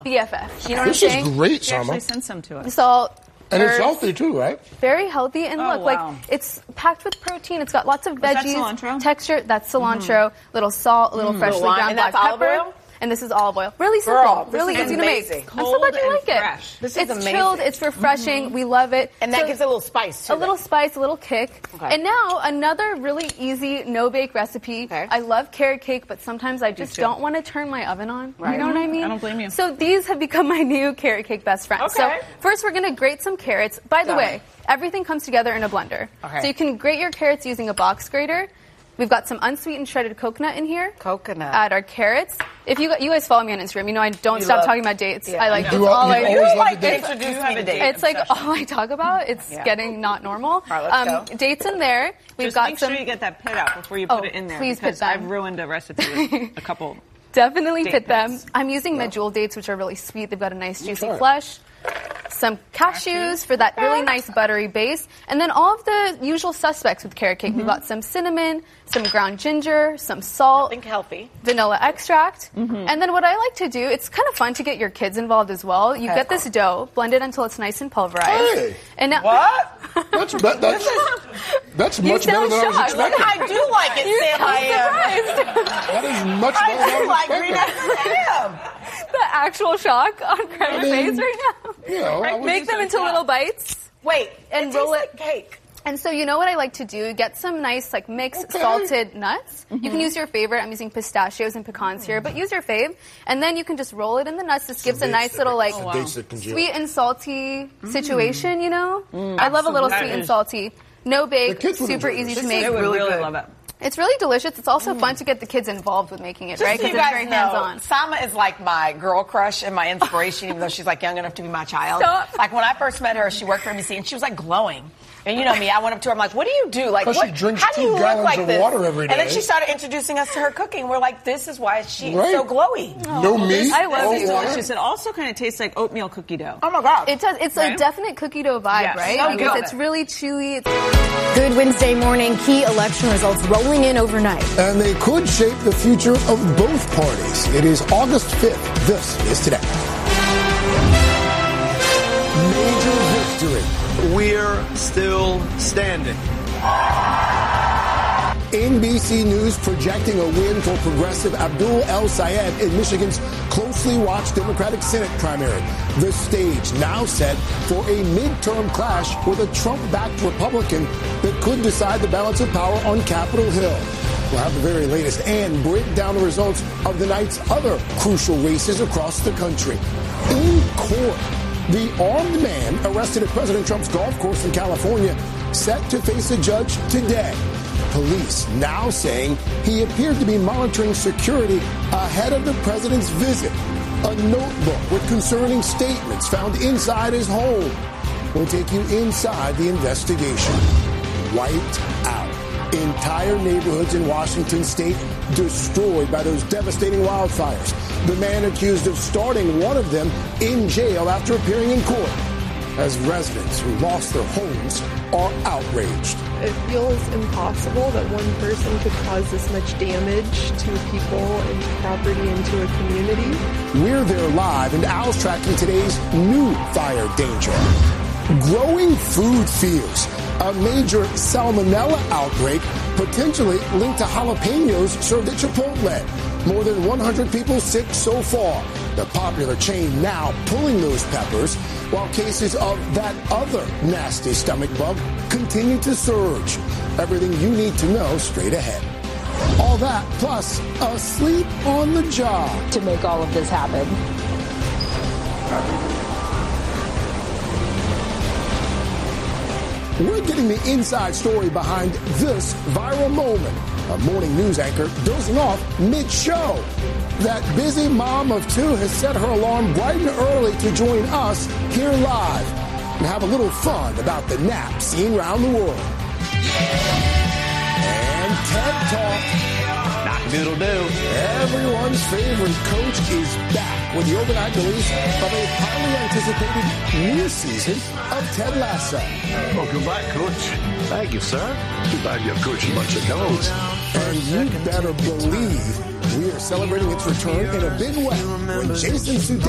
BFF. You know what I'm saying? This is great, She actually Summer. sent some to us. Salt. And it's herbs, healthy, too, right? very healthy. And look, wow. like, it's packed with protein. It's got lots of that veggies. cilantro? Texture. That's cilantro. Little salt, a little freshly ground And black that's olive pepper. oil? And this is olive oil. Really simple. Girl, this really is easy to make. amazing. I'm so glad you Cold like and it. fresh. This is It's amazing. chilled. It's refreshing. We love it. And that So- gives it a little spice, too. a little spice, a little kick. Okay. And now another really easy no-bake recipe. Okay. I love carrot cake, but sometimes I just don't want to turn my oven on. Right. You know what I mean? I don't blame you. So these have become my new carrot cake best friends. Okay. So first we're going to grate some carrots. By the Got way, it. everything comes together in a blender. Okay. So you can grate your carrots using a box grater. We've got some unsweetened shredded coconut in here. Coconut. Add our carrots. If you guys follow me on Instagram, you know I don't stop love- talking about dates. Yeah. I like You it's all you I always You love like the to dates. introduce You me have to a date. dates. It's like all I talk about. It's Yeah. getting not normal. All right, let's go. Dates in there. We've Just got make some. sure you get that pit out before you put Oh, it in there. please pit because them. I've ruined a recipe with a couple. Definitely Date pit them. pits. I'm using medjool dates, which are really sweet. They've got a nice juicy try it. flesh. Some cashews for that really nice buttery base. And then all of the usual suspects with carrot cake. We've got some cinnamon, some ground ginger, some salt, Think healthy. vanilla extract. And then what I like to do, it's kind of fun to get your kids involved as well. You get this dough, blend it until it's nice and pulverized. Hey. And now, What? That's much better than sound I was shocked. expecting. I do like it, Sam. I am. surprised. That is much better than I do I like was green expecting. apple Sam. The actual shock on Craig's face right now. You know, I was Make them into little bites. Wait, And it roll tastes it- like cake. And so you know what I like to do? Get some nice like mixed salted nuts. You can use your favorite. I'm using pistachios and pecans here, but use your fave. And then you can just roll it in the nuts. This gives a nice little like dates that congeal. sweet and salty situation, you know? I love a little Absolutely. sweet and salty. No bake, kids would super enjoy easy this. to They make. would really really good. love it. It's really delicious. It's also fun to get the kids involved with making it, right? Just so Because you it's guys very know, hands-on. Sama is like my girl crush and my inspiration, even though she's like young enough to be my child. Stop. Like when I first met her, she worked for NBC and she was like glowing. And you know me, I went up to her, I'm like, what do you do? Like, 'Cause what, she drinks how do 2 you look gallons like of this? water every And then day. she started introducing us to her cooking. We're like, this is why she Right. is so glowy. No meat, I love no it. water. Delicious. It also kind of tastes like oatmeal cookie dough. Oh my God. It does. It's a Right? definite cookie dough vibe, Yes. right? Oh, Because good. it's really chewy. It's Good Wednesday morning. Key election results rolling in overnight. And they could shape the future of both parties. It is August 5th. This is Today. Major victory. We're still standing. NBC News projecting a win for progressive Abdul El Sayed in Michigan's closely watched Democratic Senate primary. The stage now set for a midterm clash with a Trump-backed Republican that could decide the balance of power on Capitol Hill. We'll have the very latest and break down the results of the night's other crucial races across the country. In court, the armed man arrested at President Trump's golf course in California set to face a judge today. Police now saying he appeared to be monitoring security ahead of the president's visit. A notebook with concerning statements found inside his home. We'll take you inside the investigation. Wiped out. Entire neighborhoods in Washington state destroyed by those devastating wildfires. The man accused of starting one of them in jail after appearing in court. As residents who lost their homes are outraged. It feels impossible that one person could cause this much damage to people and to property and to a community. We're there live, and Al's tracking today's new fire danger. Growing food fears. A major salmonella outbreak potentially linked to jalapenos served at Chipotle. More than 100 people sick so far. The popular chain now pulling those peppers, while cases of that other nasty stomach bug continue to surge. Everything you need to know straight ahead. All that, plus asleep on the job. To make all of this happen. We're getting the inside story behind this viral moment. A morning news anchor dozing off mid-show. That busy mom of 2 has set her alarm bright and early to join us here live and have a little fun about the nap seen around the world. And TED Talk. Knock-doodle-doo. Everyone's favorite coach is back with the overnight release of a highly anticipated new season of Ted Lasso. Welcome back, Coach. Thank you, sir. Too bad you're coaching a bunch of dogs. And you better believe we are celebrating its return in a big way when Jason Sudeikis